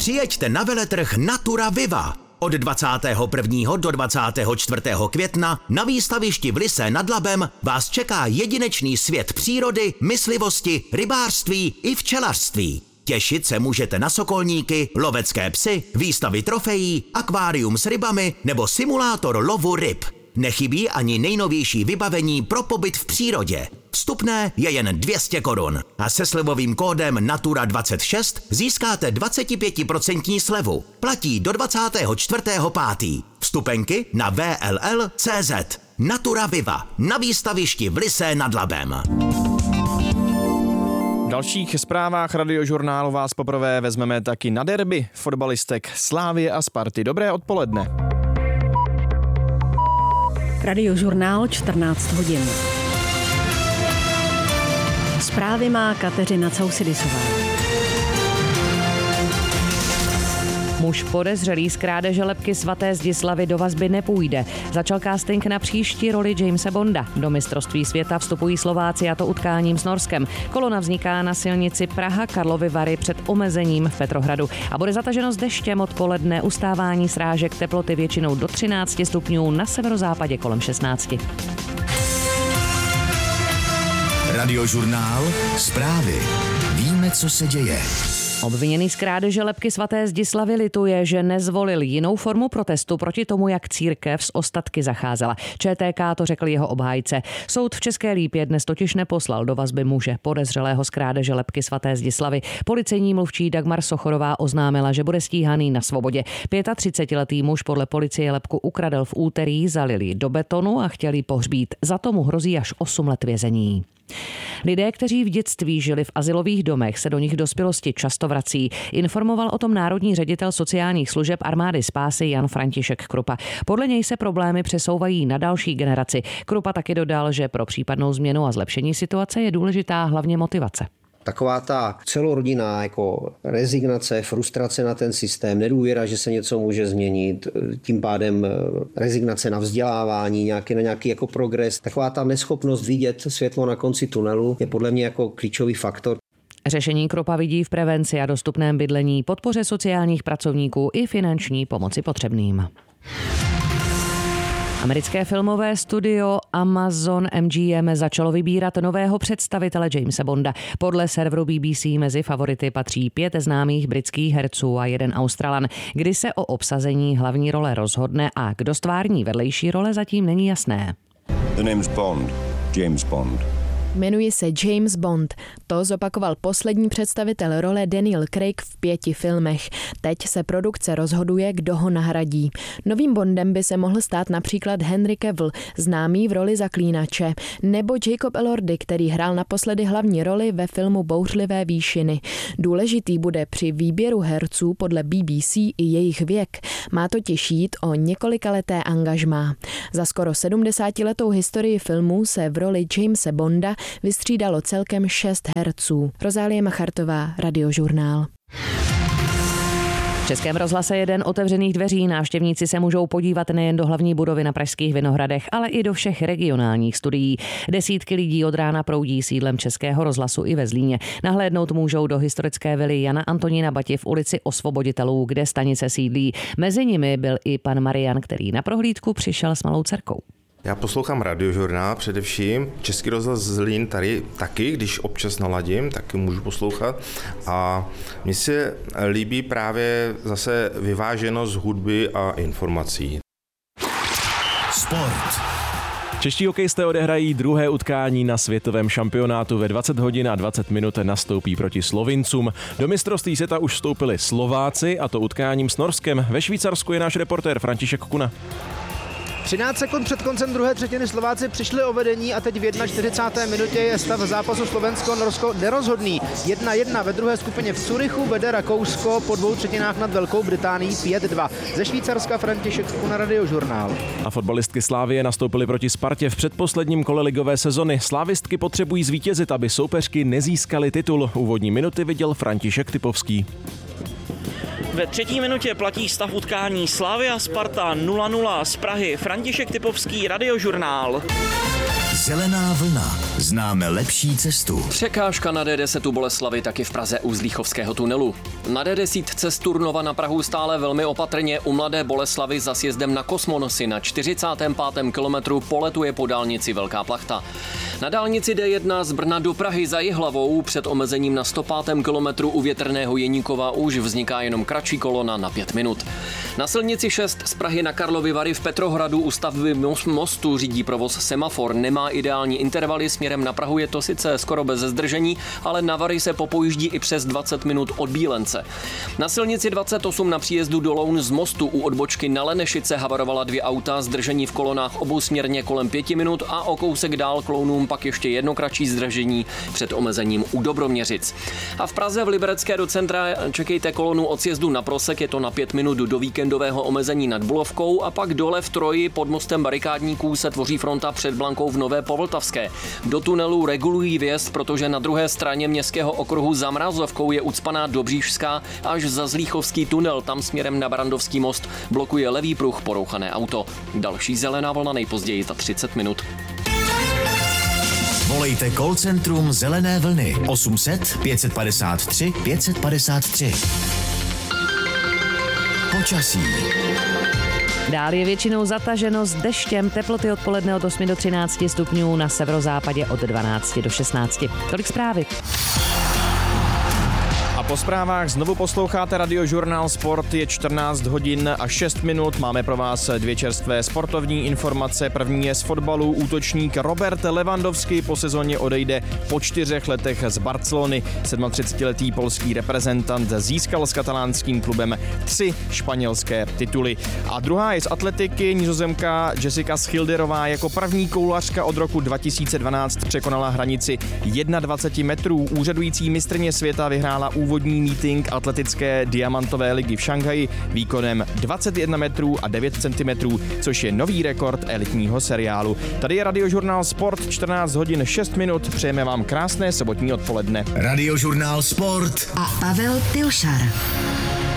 Přijeďte na veletrh Natura Viva. Od 21. do 24. května na výstavišti v Lysé nad Labem vás čeká jedinečný svět přírody, myslivosti, rybářství i včelařství. Těšit se můžete na sokolníky, lovecké psy, výstavy trofejí, akvárium s rybami nebo simulátor lovu ryb. Nechybí ani nejnovější vybavení pro pobyt v přírodě. Vstupné je jen 200 korun a se slevovým kódem Natura26 získáte 25% slevu. Platí do 24.5. Vstupenky na vll.cz. Natura Viva na výstavišti v Lysé nad Labem. V dalších zprávách Radiožurnálu vás poprvé vezmeme taky na derby fotbalistek Slávie a Sparty. Dobré odpoledne. Radiožurnál 14 hodin. Zprávy má Kateřina Causidisová. Muž podezřelý z krádeže lebky svaté Zdislavy do vazby nepůjde. Začal casting na příští roli Jamese Bonda. Do mistrovství světa vstupují Slováci, a to utkáním s Norskem. Kolona vzniká na silnici Praha-Karlovy Vary před omezením v Petrohradu. A bude zataženo s deštěm odpoledne, ustávání srážek, teploty většinou do 13 stupňů, na severozápadě kolem 16. Radiožurnál, zprávy. Víme, co se děje. Obviněný z krádeže lebky svaté Zdislavy lituje, že nezvolil jinou formu protestu proti tomu, jak církev s ostatky zacházela. ČTK to řekl jeho obhájce. Soud v České Lípě dnes totiž neposlal do vazby muže podezřelého z krádeže lebky svaté Zdislavy. Policejní mluvčí Dagmar Sochorová oznámila, že bude stíhaný na svobodě. 35letý muž podle policie lebku ukradl v úterý, zalil ji do betonu a chtěl ji pohřbít. Za to mu hrozí až 8 let vězení. Lidé, kteří v dětství žili v azylových domech, se do nich v dospělosti často vrací. Informoval o tom národní ředitel sociálních služeb Armády spásy Jan František Krupa. Podle něj se problémy přesouvají na další generaci. Krupa taky dodal, že pro případnou změnu a zlepšení situace je důležitá hlavně motivace. Taková ta celorodinná jako rezignace, frustrace na ten systém, nedůvěra, že se něco může změnit, tím pádem rezignace na vzdělávání, na nějaký jako progres, taková ta neschopnost vidět světlo na konci tunelu je podle mě jako klíčový faktor. Řešení Krupa vidí v prevenci a dostupném bydlení, podpoře sociálních pracovníků i finanční pomoci potřebným. Americké filmové studio Amazon MGM začalo vybírat nového představitele Jamese Bonda. Podle serveru BBC mezi favority patří 5 známých britských herců a 1 Australan. Kdy se o obsazení hlavní role rozhodne a kdo stvární vedlejší role, zatím není jasné. The name's Bond, James Bond. Jmenuje se James Bond. To zopakoval poslední představitel role Daniel Craig v 5 filmech. Teď se produkce rozhoduje, kdo ho nahradí. Novým Bondem by se mohl stát například Henry Cavill, známý v roli Zaklínače, nebo Jacob Elordi, který hrál naposledy hlavní roli ve filmu Bouřlivé výšiny. Důležitý bude při výběru herců podle BBC i jejich věk. Má totiž jít o několikaleté angažmá. Za skoro 70letou historii filmu se v roli Jamese Bonda vystřídalo celkem 6 herců. Rozálie Machartová, Radiožurnál. V Českém rozhlase 1 otevřených dveří. Návštěvníci se můžou podívat nejen do hlavní budovy na Pražských Vinohradech, ale i do všech regionálních studií. Desítky lidí od rána proudí sídlem Českého rozhlasu i ve Zlíně. Nahlédnout můžou do historické vily Jana Antonína Bati v ulici Osvoboditelů, kde stanice sídlí. Mezi nimi byl i pan Marian, který na prohlídku přišel s malou dcerkou. Já poslouchám Radiožurnál především, Český rozhlas Zlín tady taky, když občas naladím, taky můžu poslouchat a mně se líbí právě zase vyváženost hudby a informací. Sport. Čeští hokejisté odehrají druhé utkání na světovém šampionátu. Ve 20 hodin a 20 minut nastoupí proti Slovincům. Do mistrovství světa už vstoupili Slováci, a to utkáním s Norskem. Ve Švýcarsku je náš reportér František Kuna. 13 sekund před koncem druhé třetiny Slováci přišli o vedení a teď v 41. minutě je stav zápasu Slovensko-Norsko nerozhodný. 1-1 ve druhé skupině v Curychu vede Rakousko po 2 třetinách nad Velkou Británií 5-2. Ze Švýcarska František na Radiožurnál. A fotbalistky Slávie nastoupily proti Spartě v předposledním kole ligové sezony. Slávistky potřebují zvítězit, aby soupeřky nezískaly titul. Úvodní minuty viděl František Typovský. Ve 3. minutě platí stav utkání Slavia Sparta 0-0 z Prahy. František Typovský, Radiožurnál. Zelená vlna. Známe lepší cestu. Překážka na D10 Boleslavy taky v Praze u Zlíchovského tunelu. Na D10 z Turnova na Prahu stále velmi opatrně, u Mladé Boleslavy za sjezdem na Kosmonosy na 45. kilometru poletuje po dálnici Velká plachta. Na dálnici D1 z Brna do Prahy za Jihlavou před omezením na 105. kilometru u Větrného Jeníkova už vzniká jenom kratší kolona na 5 minut. Na silnici 6 z Prahy na Karlovy Vary v Petrohradu u stavby mostu řídí provoz semafor. Nemá ideální intervaly, směrem na Prahu je to sice skoro bez zdržení, ale na Vary se popojíždí i přes 20 minut od Bílence. Na silnici 28 na příjezdu do Loun z mostu u odbočky na Lenešice havarovala 2 auta, zdržení v kolonách obousměrně kolem 5 minut a o kousek dál k Lounům pak ještě jedno kratší zdržení před omezením u Dobroměřic. A v Praze v Liberecké do centra čekejte kolonu od sjezdu na Prosek, je to na 5 minut do víkendového omezení nad Bulovkou a pak dole v Troji pod mostem barikádníků se tvoří fronta před Blankou v Nové Povltavské. Do tunelu regulují vjezd, protože na druhé straně městského okruhu za Mrazovkou je ucpaná Dobříšská až za Zlíchovský tunel, tam směrem na Barandovský most blokuje levý pruh porouchané auto. Další zelená vlna nejpozději za 30 minut. Volejte call centrum Zelené vlny 800 553 553. Počasí. Dál je většinou zataženo s deštěm, teploty odpoledne od 8 do 13 stupňů, na severozápadě od 12 do 16. Tolik zprávy. A po zprávách znovu posloucháte Radiožurnál Sport, je 14 hodin a 6 minut. Máme pro vás 2 čerstvé sportovní informace. První je z fotbalu. Útočník Robert Lewandowski po sezóně odejde po 4 letech z Barcelony. 37letý polský reprezentant získal s katalánským klubem 3 španělské tituly. A druhá je z atletiky. Nizozemka Jessica Schilderová jako první koulařka od roku 2012 překonala hranici 21 metrů. Úřadující mistryně světa vyhrála úvodní meeting atletické diamantové ligy v Šanghaji výkonem 21 metrů a 9 cm, což je nový rekord elitního seriálu. Tady je Radiožurnál Sport, 14 hodin 6 minut. Přejeme vám krásné sobotní odpoledne. Radiožurnál Sport a Pavel Pilšar.